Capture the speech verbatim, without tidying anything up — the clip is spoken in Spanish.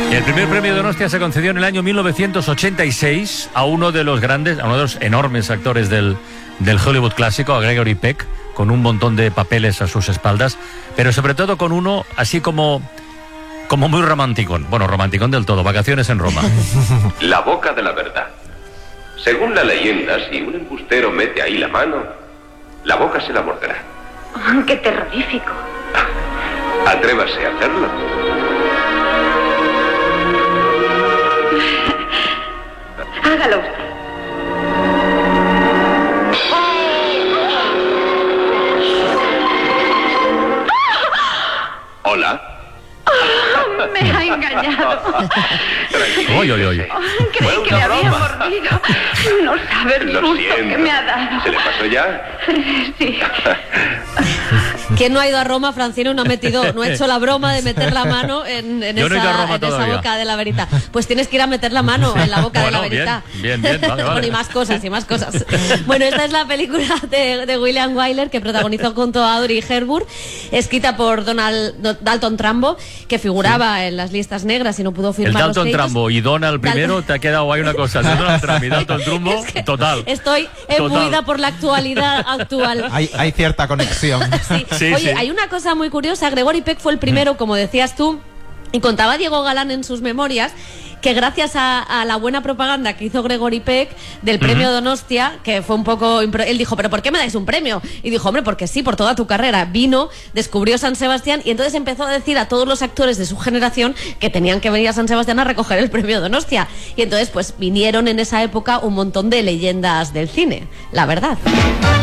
El primer premio Donostia se concedió en el año mil novecientos ochenta y seis a uno de los grandes, a uno de los enormes actores del, del Hollywood clásico, a Gregory Peck, con un montón de papeles a sus espaldas, pero sobre todo con uno así como, como muy romanticón. Bueno, romanticón del todo, Vacaciones en Roma. La boca de la verdad. Según la leyenda, si un embustero mete ahí la mano, la boca se la morderá. Oh, ¡qué terrorífico! Atrévase a hacerlo. Hágalo usted. Hola. Oh, me ha engañado. Oye, oye, oye. Oh, creí que le había mordido. No sabe el Lo susto siento. que me ha dado. ¿Se le pasó ya? Sí. ¿Quién no ha ido a Roma, Francino? No ha metido, no ha hecho la broma de meter la mano en, en, Yo no he ido a esa, Roma en esa todavía. boca de la verita. Pues tienes que ir a meter la mano en la boca Bueno, de la verita. bien, bien, bien, vale, vale. Bueno, y más cosas, y más cosas. Bueno, esta es la película de, de William Wyler, que protagonizó junto a Audrey Hepburn, escrita por Donald Dalton Trumbo, que figuraba sí. en las listas negras y no pudo El firmar Dalton los Trumbo y Donald primero, Dalton... te ha quedado ahí una cosa. Donald Trump y Dalton Trumbo, es que total. Estoy embuida por la actualidad actual. Hay, hay cierta conexión. Sí. Sí, Oye, sí. hay una cosa muy curiosa. Gregory Peck fue el primero, como decías tú, y contaba Diego Galán en sus memorias, que gracias a, a la buena propaganda que hizo Gregory Peck del premio uh-huh. Donostia, que fue un poco... Él dijo, ¿pero por qué me dais un premio? Y dijo, hombre, porque sí, por toda tu carrera. Vino, descubrió San Sebastián y entonces empezó a decir a todos los actores de su generación que tenían que venir a San Sebastián a recoger el premio Donostia. Y entonces, pues, vinieron en esa época un montón de leyendas del cine, la verdad.